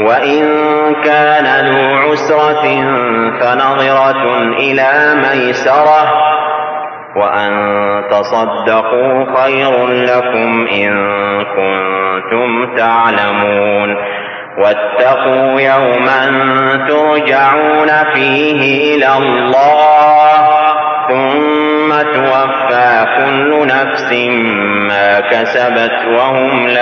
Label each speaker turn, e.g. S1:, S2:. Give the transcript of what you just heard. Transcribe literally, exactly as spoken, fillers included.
S1: وإن كان ذو عسرة فنظرة إلى ميسرة وأن تصدقوا خير لكم إن كنتم تعلمون واتقوا يوما ترجعون فيه إلى الله ثم توفى كل نفس ما كسبت وهم لا